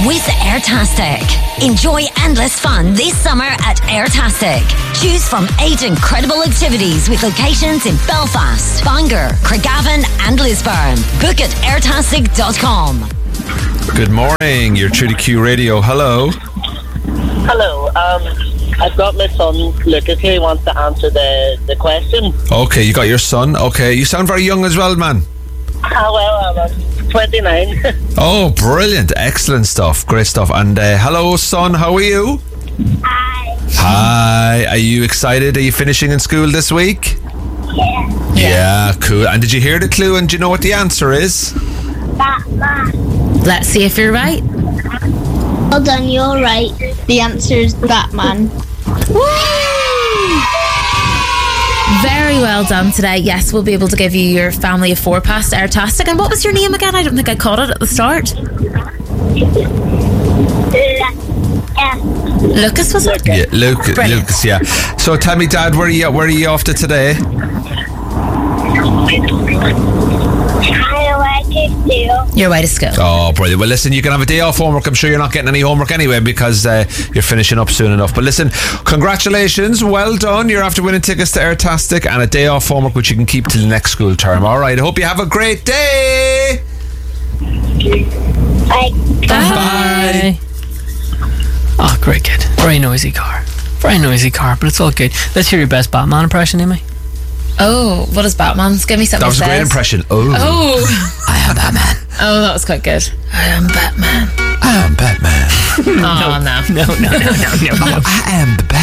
with Airtastic. Enjoy endless fun this summer at Airtastic. Choose from 8 incredible activities with locations in Belfast, Bangor, Craigavon and Lisburn. Book at airtastic.com. Good morning. You're through to Q Radio. Hello. Hello. I've got my son Lucas here. He wants to answer the question. Okay, you got your son. Okay, you sound very young as well, man. I'm 29. Oh, brilliant. Excellent stuff. Great stuff. And hello, son. How are you? Hi. Hi. Are you excited? Are you finishing in school this week? Yeah. Yeah, cool. And did you hear the clue and do you know what the answer is? Batman. Let's see if you're right. Well done, you're right. The answer is Batman. Very well done today. Yes, we'll be able to give you your family of 4 pass to Airtastic. And what was your name again? I don't think I caught it at the start. Lucas, was it? Yeah, Lucas, yeah. So tell me, Dad, where are you off to today? Your way to school. Oh, brilliant. Well, listen, you can have a day off homework. I'm sure you're not getting any homework anyway because you're finishing up soon enough. But listen, congratulations. Well done. You're after winning tickets to Airtastic and a day off homework, which you can keep till the next school term. All right. I hope you have a great day. Bye. Bye. Oh, great kid. Very noisy car, but it's all good. Let's hear your best Batman impression, Amy. Oh, what is Batman's? Give me something. That was a great impression. Oh. I am Batman. Oh, that was quite good. I am Batman. I am Batman. Oh, no. No. I am the Batman.